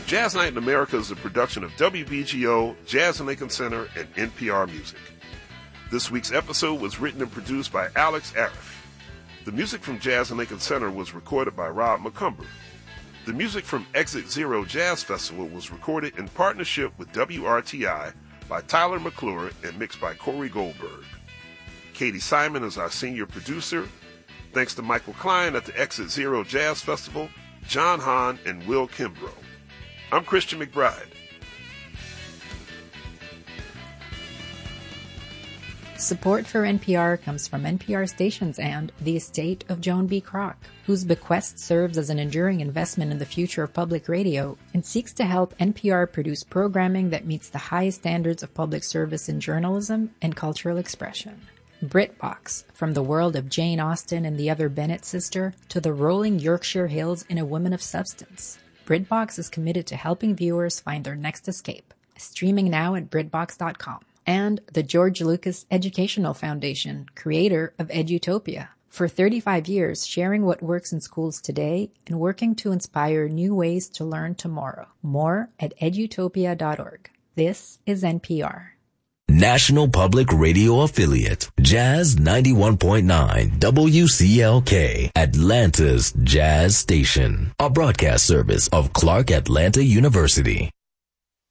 Jazz Night in America is a production of WBGO, Jazz and Lincoln Center, and NPR Music. This week's episode was written and produced by Alex Arif. The music from Jazz and Lincoln Center was recorded by Rob McCumber. The music from Exit Zero Jazz Festival was recorded in partnership with WRTI by Tyler McClure and mixed by Corey Goldberg. Katie Simon is our senior producer. Thanks to Michael Klein at the Exit Zero Jazz Festival, John Hahn, and Will Kimbrough. I'm Christian McBride. Support for NPR comes from NPR stations and the estate of Joan B. Kroc, whose bequest serves as an enduring investment in the future of public radio and seeks to help NPR produce programming that meets the highest standards of public service in journalism and cultural expression. BritBox, from the world of Jane Austen and the other Bennett sister to the rolling Yorkshire Hills in A Woman of Substance. BritBox is committed to helping viewers find their next escape. Streaming now at BritBox.com. And the George Lucas Educational Foundation, creator of Edutopia. For 35 years, sharing what works in schools today and working to inspire new ways to learn tomorrow. More at edutopia.org. This is NPR. National Public Radio Affiliate, Jazz 91.9 WCLK, Atlanta's Jazz Station, a broadcast service of Clark Atlanta University.